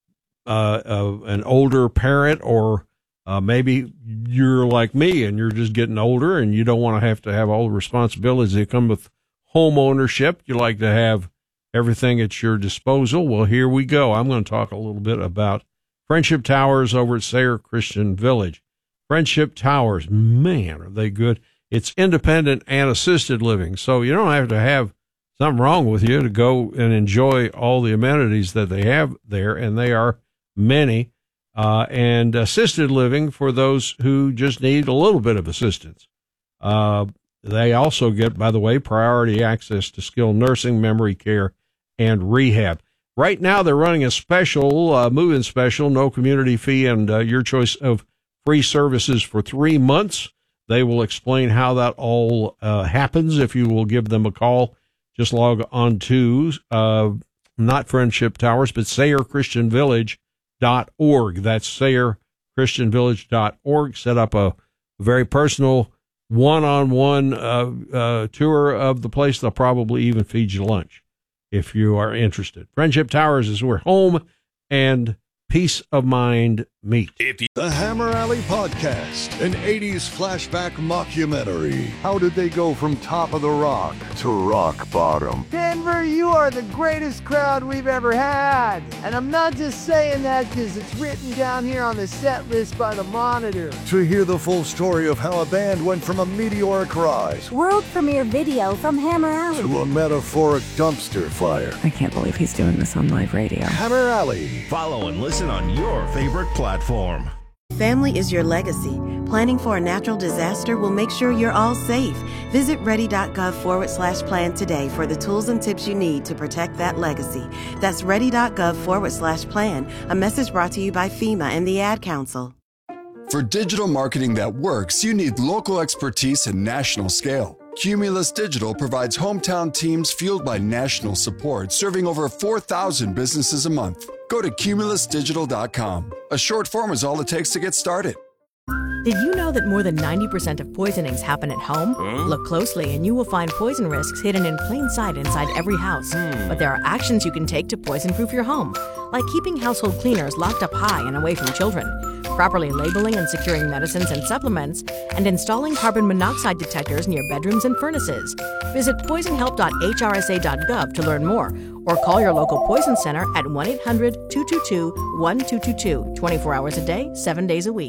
uh, uh, an older parent, or uh, maybe you're like me and you're just getting older and you don't want to have to have all the responsibilities that come with home ownership, you like to have everything at your disposal. Well, here we go. I'm going to talk a little bit about Friendship Towers over at Sayre Christian Village. Friendship Towers, man, are they good. It's independent and assisted living, so you don't have to have something wrong with you to go and enjoy all the amenities that they have there, and they are many, uh, and assisted living for those who just need a little bit of assistance. Uh, they also get, by the way, priority access to skilled nursing, memory care, and rehab. Right now, they're running a special, uh, move-in special, no community fee, and uh, your choice of free services for three months. They will explain how that all uh, happens if you will give them a call. Just log on to, uh, not Friendship Towers, but Sayre Christian Village dot org. That's Sayre Christian Village dot org. Set up a very personal one-on-one uh, uh, tour of the place. They'll probably even feed you lunch if you are interested. Friendship Towers is where home and peace of mind meet. The Hammer Alley Podcast, an eighties flashback mockumentary. How did they go from top of the rock to rock bottom? Denver, you are the greatest crowd we've ever had. And I'm not just saying that because it's written down here on the set list by the Monitor. To hear the full story of how a band went from a meteoric rise, world premiere video from Hammer Alley, to a metaphoric dumpster fire. I can't believe he's doing this on live radio. Hammer Alley. Follow and listen on your favorite platform. Family is your legacy. Planning for a natural disaster will make sure you're all safe. Visit ready.gov forward slash plan today for the tools and tips you need to protect that legacy. That's ready.gov forward slash plan. A message brought to you by FEMA and the Ad Council. For digital marketing that works, you need local expertise and national scale. Cumulus Digital provides hometown teams fueled by national support, serving over four thousand businesses a month. Go to cumulus digital dot com. A short form is all it takes to get started. Did you know that more than ninety percent of poisonings happen at home? Huh? Look closely and you will find poison risks hidden in plain sight inside every house. Hmm. But there are actions you can take to poison-proof your home, like keeping household cleaners locked up high and away from children, properly labeling and securing medicines and supplements, and installing carbon monoxide detectors near bedrooms and furnaces. Visit poison help dot H R S A dot gov to learn more, or call your local poison center at one eight hundred two two two one two two two, twenty-four hours a day, seven days a week.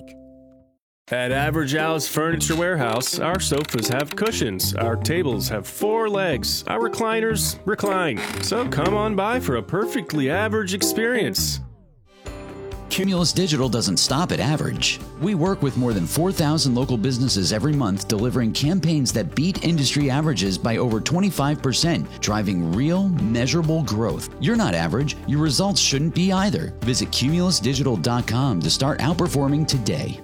At Average Al's Furniture Warehouse, our sofas have cushions, our tables have four legs, our recliners recline. So come on by for a perfectly average experience. Cumulus Digital doesn't stop at average. We work with more than four thousand local businesses every month, delivering campaigns that beat industry averages by over twenty-five percent, driving real, measurable growth. You're not average. Your results shouldn't be either. Visit cumulus digital dot com to start outperforming today.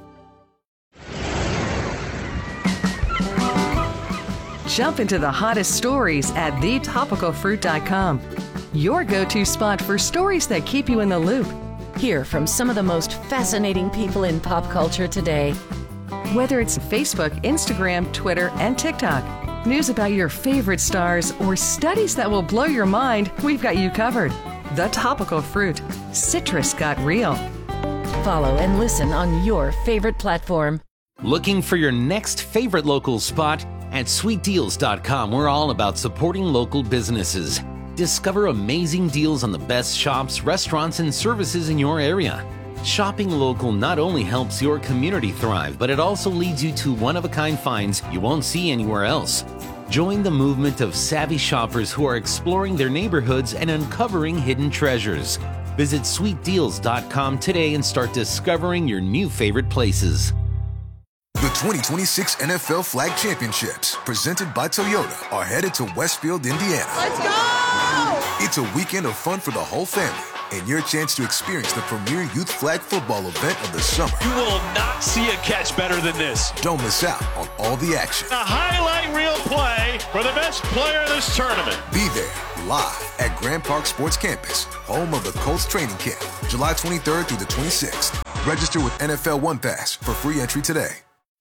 Jump into the hottest stories at the topical fruit dot com. Your go-to spot for stories that keep you in the loop. Hear from some of the most fascinating people in pop culture today. Whether it's Facebook, Instagram, Twitter, and TikTok, news about your favorite stars, or studies that will blow your mind, we've got you covered. The Topical Fruit. Citrus got real. Follow and listen on your favorite platform. Looking for your next favorite local spot? At sweet deals dot com, we're all about supporting local businesses. Discover amazing deals on the best shops, restaurants, and services in your area. Shopping local not only helps your community thrive, but it also leads you to one-of-a-kind finds you won't see anywhere else. Join the movement of savvy shoppers who are exploring their neighborhoods and uncovering hidden treasures. Visit sweet deals dot com today and start discovering your new favorite places. The twenty twenty-six N F L Flag Championships, presented by Toyota, are headed to Westfield, Indiana. Let's go! It's a weekend of fun for the whole family and your chance to experience the premier youth flag football event of the summer. You will not see a catch better than this. Don't miss out on all the action. A highlight reel play for the best player of this tournament. Be there live at Grand Park Sports Campus, home of the Colts training camp, July twenty-third through the twenty-sixth. Register with N F L One Pass for free entry today.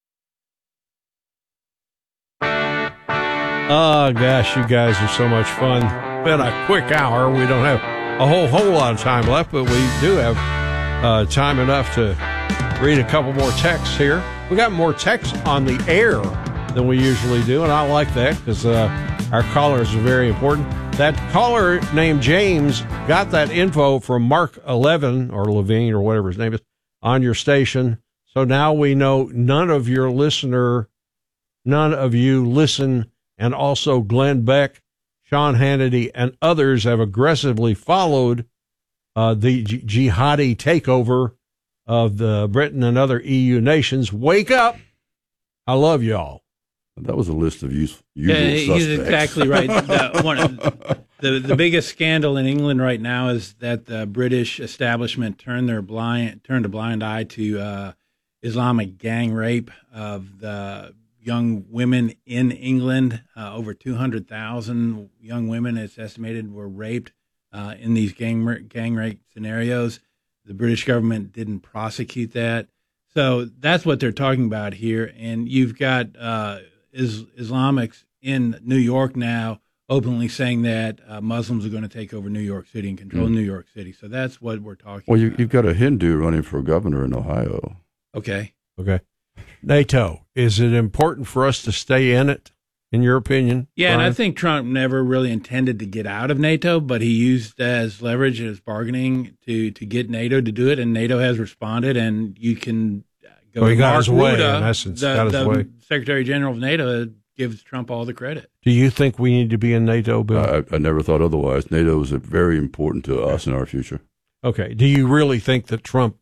Oh, gosh, you guys are so much fun. Been a quick hour. We don't have a whole whole lot of time left, but we do have uh, time enough to read a couple more texts here. We got more texts on the air than we usually do, and I like that because uh, our callers are very important. That caller named James got that info from Mark eleven or Levine or whatever his name is on your station. So now we know none of your listener, none of you listen, and also Glenn Beck, Sean Hannity, and others have aggressively followed uh, the j- jihadi takeover of the Britain and other E U nations. Wake up! I love y'all. That was a list of use, usual yeah, he's suspects. exactly right. The, one of, the the biggest scandal in England right now is that the British establishment turned their blind turned a blind eye to uh, Islamic gang rape of the young women in England. Uh, over two hundred thousand young women, it's estimated, were raped uh, in these gang gang rape scenarios. The British government didn't prosecute that. So that's what they're talking about here. And you've got uh, is, Islamics in New York now openly saying that uh, Muslims are going to take over New York City and control Mm. New York City. So that's what we're talking Well, you, about. you've got a Hindu running for governor in Ohio. Okay. Okay. NATO, is it important for us to stay in it, in your opinion? Yeah, and I Brian? think Trump never really intended to get out of NATO, but he used as leverage as bargaining to, to get NATO to do it, and NATO has responded, and you can go Well, he to got Mark his way, Rutte, in essence, the, got his the way. Secretary General of NATO gives Trump all the credit. Do you think we need to be in NATO, Bill? I, I never thought otherwise. NATO is very important to us in our future. Okay. Do you really think that Trump,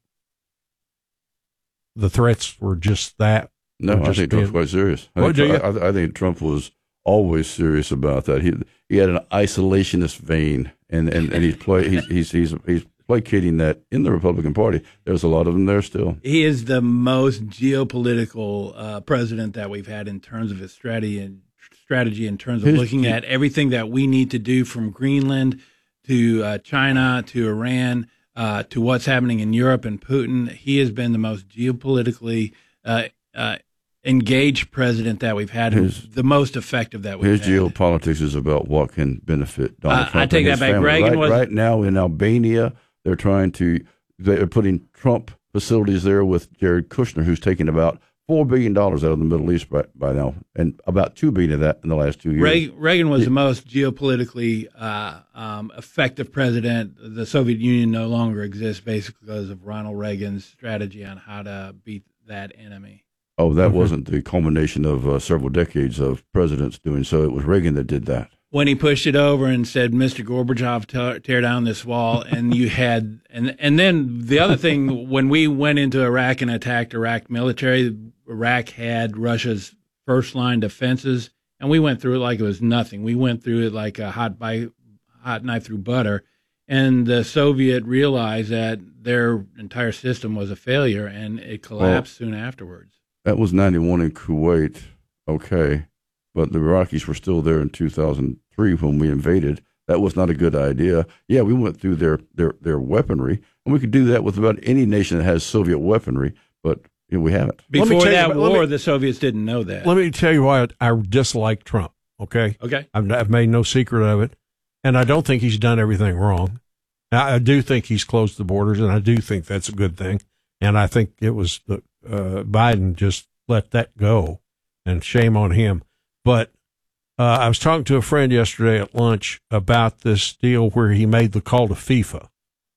the threats were just that? No, Or I just think being- Trump's quite serious. I, Oh, think, do you? I, I think Trump was always serious about that. He he had an isolationist vein, and, and, and he's play he's he's he's he's placating that in the Republican Party. There's a lot of them there still. He is the most geopolitical uh, president that we've had in terms of his strategy and strategy in terms of His- looking at everything that we need to do from Greenland to uh, China to Iran uh, to what's happening in Europe and Putin. He has been the most geopolitically uh, uh, engaged president that we've had, His- the most effective that we've His had. geopolitics is about what can benefit Donald Uh, Trump. I take and his that back. family. Reagan right, was- right now in Albania. They're trying to they're putting Trump facilities there with Jared Kushner, who's taking about four billion dollars out of the Middle East by, by now, and about two billion of that in the last two years. Reagan, Reagan was Yeah. the most geopolitically uh, um, effective president. The Soviet Union no longer exists, basically because of Ronald Reagan's strategy on how to beat that enemy. Oh, that Mhm. wasn't the culmination of uh, several decades of presidents doing so. It was Reagan that did that. When he pushed it over and said, "Mister Gorbachev, tear, tear down this wall," and you had, and and then the other thing, when we went into Iraq and attacked Iraq military, Iraq had Russia's first line defenses, and we went through it like it was nothing. We went through it like a hot bite, hot knife through butter, and the Soviet realized that their entire system was a failure, and it collapsed soon afterwards. That was ninety-one in Kuwait, okay, but the Iraqis were still there in two thousand three when we invaded. That was not a good idea. Yeah, we went through their, their, their weaponry, and we could do that with about any nation that has Soviet weaponry, but you know, we haven't. Before tell you that about- let war, me- the Soviets didn't know that. Let me tell you why I dislike Trump, okay? Okay. I've, I've made no secret of it, and I don't think he's done everything wrong. Now, I do think he's closed the borders, and I do think that's a good thing, and I think it was the, uh, Biden just let that go, and shame on him. But uh, I was talking to a friend yesterday at lunch about this deal where he made the call to FIFA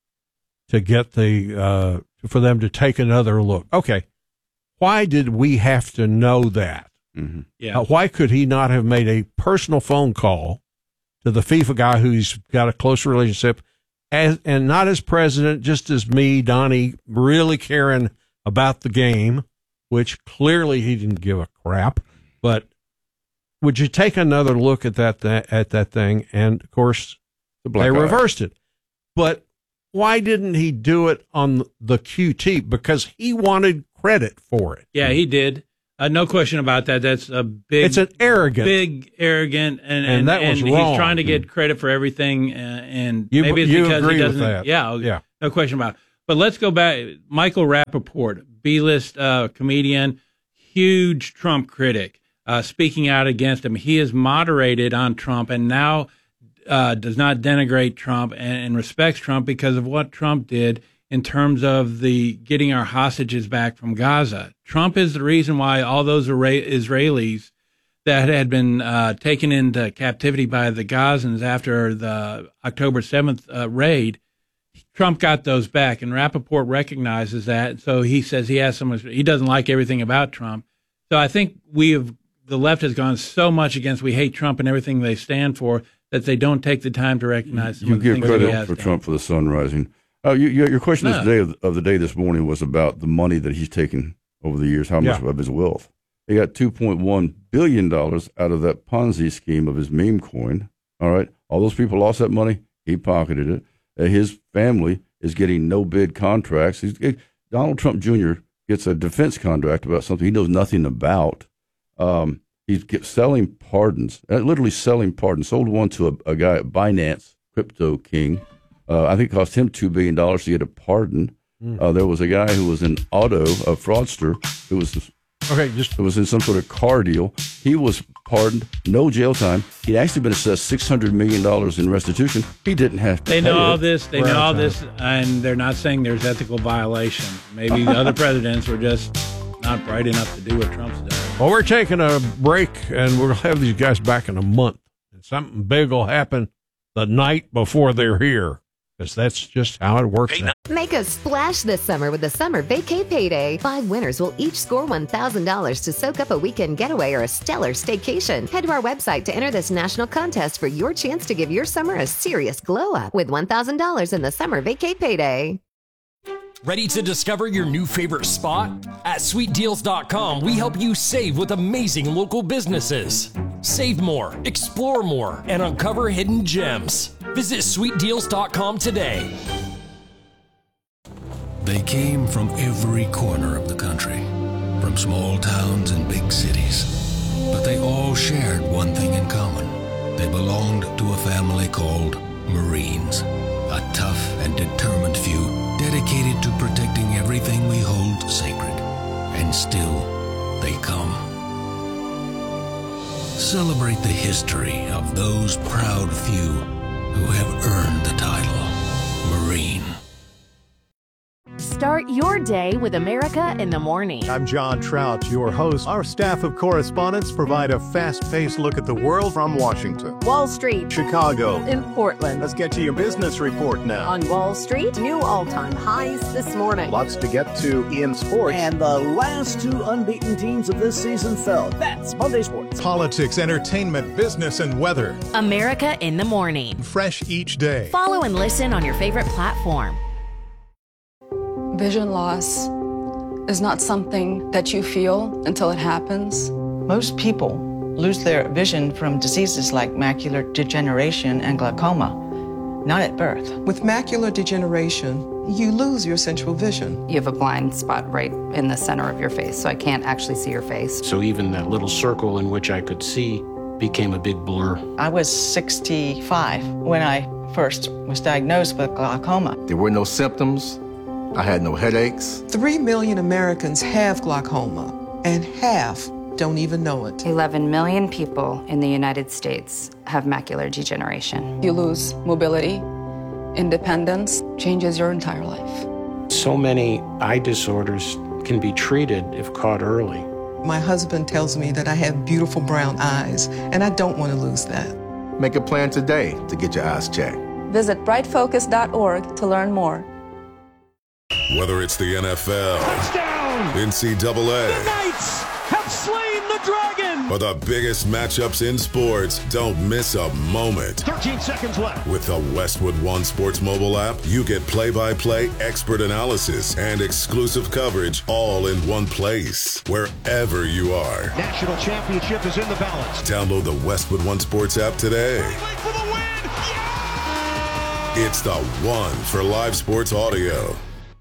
to get the uh, for them to take another look. Okay, why did we have to know that? Mm-hmm. Yeah. Uh, why could he not have made a personal phone call to the FIFA guy who's got a close relationship, as and not as president, just as me, Donnie, really caring about the game, which clearly he didn't give a crap. But would you take another look at that th- at that thing? And of course, They reversed it. But why didn't he do it on the Q T? Because he wanted credit for it. Yeah, he did. Uh, no question about that. That's a big. It's an arrogant, big arrogant, and and, and that was and wrong. He's trying to get credit for everything, uh, and You- maybe it's you because agree he with doesn't. that. Yeah, Yeah. no question about it. But let's go back. Michael Rappaport, B-list uh, comedian, huge Trump critic, uh, speaking out against him. He is moderated on Trump, and now uh, does not denigrate Trump and, and respects Trump because of what Trump did in terms of the getting our hostages back from Gaza. Trump is the reason why all those Israelis that had been uh, taken into captivity by the Gazans after the October seventh uh, raid, Trump got those back, and Rappaport recognizes that. So he says he has so much, he doesn't like everything about Trump. So I think we have, the left has gone so much against we hate Trump and everything they stand for that they don't take the time to recognize some You of the give things that he credit has for done. Trump for the sun rising. Uh, you, you, your question No. is today of, of the day this morning was about the money that he's taken over the years, how much Yeah. of his wealth. He got two point one billion dollars out of that Ponzi scheme of his meme coin. All right. All those people lost that money. He pocketed it. Uh, his family is getting no bid contracts. He's, it, Donald Trump Junior gets a defense contract about something he knows nothing about. Um, he's get, selling pardons, uh, literally selling pardons. Sold one to a, a guy at Binance, Crypto King. Uh, I think it cost him two billion dollars to get a pardon. Mm. Uh, there was a guy who was in auto, a fraudster, who was okay, just who was in some sort of car deal. He was pardoned, no jail time. He'd actually been assessed six hundred million dollars in restitution. He didn't have to They know pay all it. this. They know all this, and they're not saying there's ethical violation. Maybe the other presidents were just not bright enough to do what Trump's done. Well, we're taking a break, and we'll have these guys back in a month. And something big will happen the night before they're here, because that's just how it works out. Make a splash this summer with the Summer Vacay Payday. Five winners will each score one thousand dollars to soak up a weekend getaway or a stellar staycation. Head to our website to enter this national contest for your chance to give your summer a serious glow up with one thousand dollars in the Summer Vacay Payday. Ready to discover your new favorite spot? At sweet deals dot com, we help you save with amazing local businesses. Save more, explore more, and uncover hidden gems. Visit sweet deals dot com today. They came from every corner of the country, from small towns and big cities. But they all shared one thing in common. They belonged to a family called Marines, a tough and determined few dedicated to protecting everything we hold sacred. And still, they come. Celebrate the history of those proud few who have earned the title Marine. Start your day with America in the Morning. I'm John Trout, your host. Our staff of correspondents provide a fast-paced look at the world from Washington, Wall Street, Chicago, in Portland. Let's get to your business report now. On Wall Street, new all-time highs this morning. Lots to get to in sports. And the last two unbeaten teams of this season fell. That's Monday Sports. Politics, entertainment, business, and weather. America in the Morning. Fresh each day. Follow and listen on your favorite platform. Vision loss is not something that you feel until it happens. Most people lose their vision from diseases like macular degeneration and glaucoma, not at birth. With macular degeneration, you lose your central vision. You have a blind spot right in the center of your face, so I can't actually see your face. So even that little circle in which I could see became a big blur. I was sixty-five when I first was diagnosed with glaucoma. There were no symptoms. I had no headaches. Three million Americans have glaucoma, and half don't even know it. eleven million people in the United States have macular degeneration. You lose mobility, independence, changes your entire life. So many eye disorders can be treated if caught early. My husband tells me that I have beautiful brown eyes, and I don't want to lose that. Make a plan today to get your eyes checked. Visit bright focus dot org to learn more. Whether it's the N F L, touchdown, N C double A, the Knights have slain the dragon, or the biggest matchups in sports, don't miss a moment. thirteen seconds left. With the Westwood One Sports mobile app, you get play-by-play expert analysis and exclusive coverage all in one place, wherever you are. National championship is in the balance. Download the Westwood One Sports app today. For the win. Yeah! It's the one for live sports audio.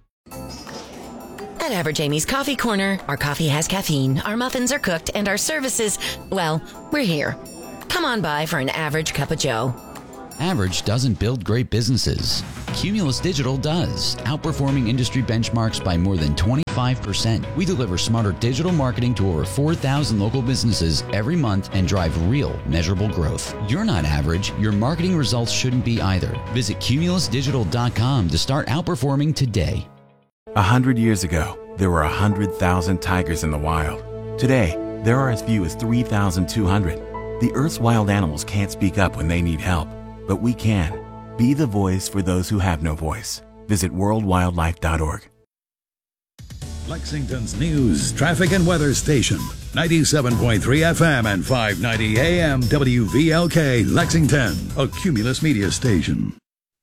At Average Amy's Coffee Corner, our coffee has caffeine, our muffins are cooked, and our services, well, we're here. Come on by for an average cup of joe. Average doesn't build great businesses. Cumulus Digital does, outperforming industry benchmarks by more than twenty-five percent. We deliver smarter digital marketing to over four thousand local businesses every month and drive real, measurable growth. You're not average. Your marketing results shouldn't be either. Visit cumulus digital dot com to start outperforming today. A hundred years ago, there were a hundred thousand tigers in the wild. Today, there are as few as three thousand two hundred. The Earth's wild animals can't speak up when they need help, but we can. Be the voice for those who have no voice. Visit world wildlife dot org. Lexington's news, traffic, and weather station. ninety-seven point three F M and five ninety A M W V L K, Lexington, a Cumulus media station.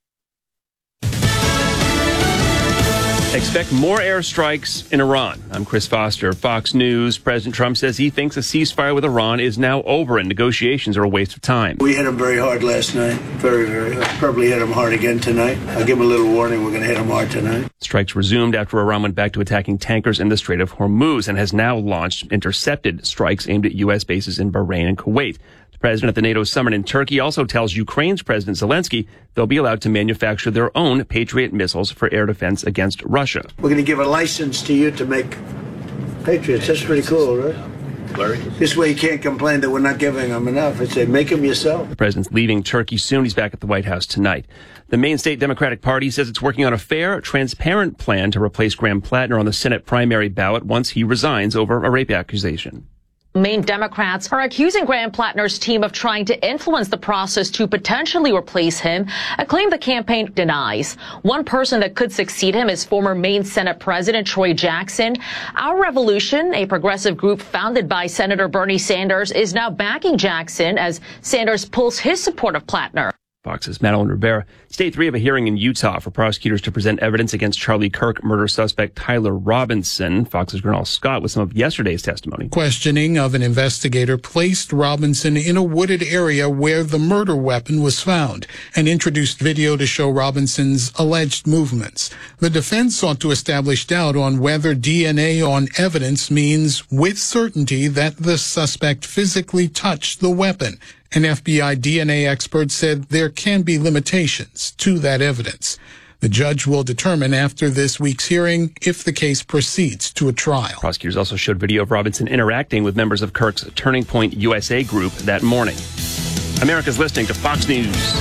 Expect more airstrikes in Iran. I'm Chris Foster, Fox News. President Trump says he thinks a ceasefire with Iran is now over and negotiations are a waste of time. We hit him very hard last night. Very, very hard. Probably hit him hard again tonight. I'll give him a little warning. We're going to hit him hard tonight. Strikes resumed after Iran went back to attacking tankers in the Strait of Hormuz and has now launched intercepted strikes aimed at U S bases in Bahrain and Kuwait. The president at the NATO summit in Turkey also tells Ukraine's President Zelensky they'll be allowed to manufacture their own Patriot missiles for air defense against Russia. We're going to give a license to you to make Patriots. That's pretty cool, right? Larry? This way you can't complain that we're not giving them enough. I'd say make them yourself. The president's leaving Turkey soon. He's back at the White House tonight. The Maine State Democratic Party says it's working on a fair, transparent plan to replace Graham Plattner on the Senate primary ballot once he resigns over a rape accusation. Maine Democrats are accusing Graham Plattner's team of trying to influence the process to potentially replace him, a claim the campaign denies. One person that could succeed him is former Maine Senate President Troy Jackson. Our Revolution, a progressive group founded by Senator Bernie Sanders, is now backing Jackson as Sanders pulls his support of Plattner. Fox's Madeline Rivera. Stage three of a hearing in Utah for prosecutors to present evidence against Charlie Kirk murder suspect Tyler Robinson. Fox's Gernal Scott with some of yesterday's testimony. Questioning of an investigator placed Robinson in a wooded area where the murder weapon was found and introduced video to show Robinson's alleged movements. The defense sought to establish doubt on whether D N A on evidence means with certainty that the suspect physically touched the weapon. An F B I D N A expert said there can be limitations to that evidence. The judge will determine after this week's hearing if the case proceeds to a trial. Prosecutors also showed video of Robinson interacting with members of Kirk's Turning Point U S A group that morning. America's listening to Fox News.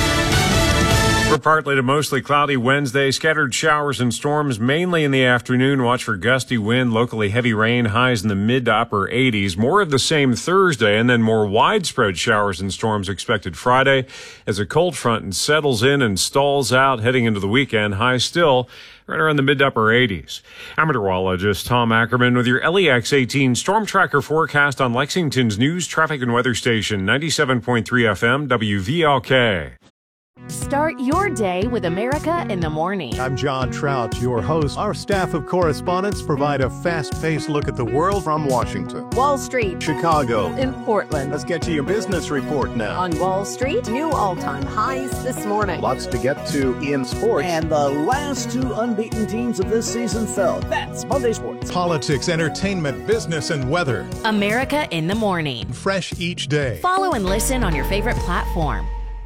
For partly to mostly cloudy Wednesday, scattered showers and storms mainly in the afternoon. Watch for gusty wind, locally heavy rain, highs in the mid to upper eighties. More of the same Thursday, and then more widespread showers and storms expected Friday as a cold front settles in and stalls out heading into the weekend. Highs still right around the mid to upper eighties. I'm meteorologist Tom Ackerman with your L E X eighteen Storm Tracker forecast on Lexington's news, traffic, and weather station, ninety-seven point three F M W V L K. Start your day with America in the Morning. I'm John Trout, your host. Our staff of correspondents provide a fast-paced look at the world from Washington, Wall Street, Chicago, and Portland. Let's get to your business report now. On Wall Street, new all-time highs this morning. Lots to get to in sports. And the last two unbeaten teams of this season fell. That's Monday Sports. Politics, entertainment, business, and weather. America in the Morning. Fresh each day. Follow and listen on your favorite platform.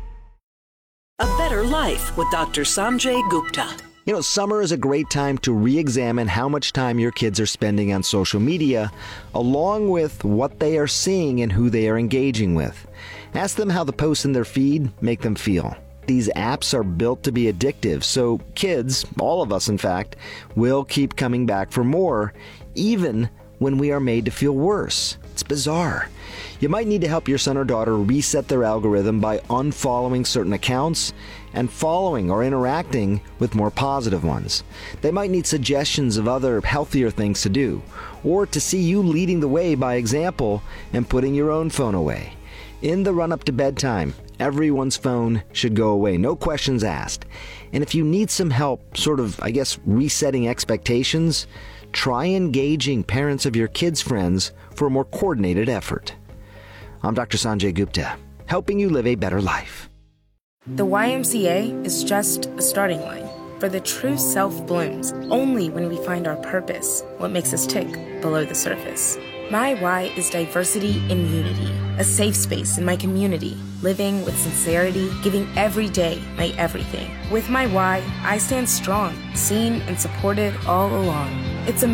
A Better Life with Doctor Sanjay Gupta. You know, summer is a great time to re-examine how much time your kids are spending on social media, along with what they are seeing and who they are engaging with. Ask them how the posts in their feed make them feel. These apps are built to be addictive, so kids, all of us in fact, will keep coming back for more, even when we are made to feel worse. It's bizarre. You might need to help your son or daughter reset their algorithm by unfollowing certain accounts and following or interacting with more positive ones. They might need suggestions of other healthier things to do, or to see you leading the way by example and putting your own phone away. In the run-up to bedtime, everyone's phone should go away, no questions asked. And if you need some help, sort of, I guess, resetting expectations, try engaging parents of your kids' friends for a more coordinated effort. I'm Doctor Sanjay Gupta, helping you live a better life. The Y M C A is just a starting line, for the true self blooms only when we find our purpose, what makes us tick below the surface. My why is diversity in unity, a safe space in my community, living with sincerity, giving every day my everything. With my why, I stand strong, seen and supported all along. It's a